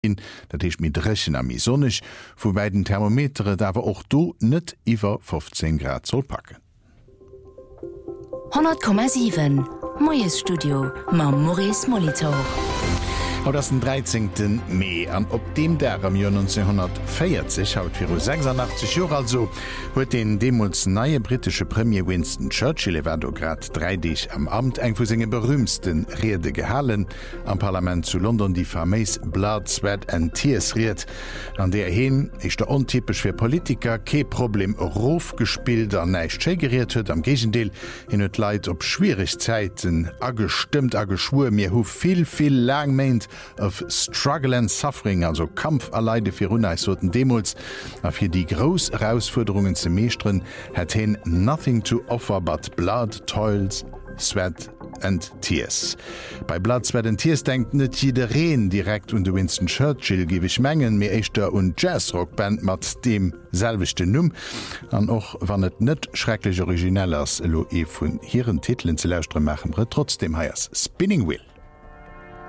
dat hiech mit Drechen a mi sonnech, wobei den Thermometere dawer och do net iwwer 15 Grad soll packen. 100,7 Moes Studio ma Maurice Molitor. Haut ass den 13. Mai an op dem der am Jahr 1940 haut vir 86 Jahre also huet den demuls neue britische Premier Winston Churchill war grad 3 am Amt eng vu senge berühmsten Rede gehalen am Parlament zu London die fameis Blood, Sweat and Tears riet, an der hin ist der untypisch fir Politiker ke Problem Rof gespielt an neicht geriert huet am Gegendeel hin huet Leiit op schwierig Zeiten agestimmt geschwur mir hu viel lang meint of Struggle and Suffering, also Kampf alleide fir uneisoten Demos, a fir die gross Herausforderungen ze meestren, hat hin nothing to offer but blood, toils, sweat and tears. Bei Blood, Sweat and Tears denkt net jidereen direkt de Winston Churchill gewich mengen mé Eichter und Jazzrockband mat dem selvichte Numm, an och wann et net schrecklich originell ass lo vun hireieren Titeln ze lausre machen, trotzdem heiers Spinning Wheel.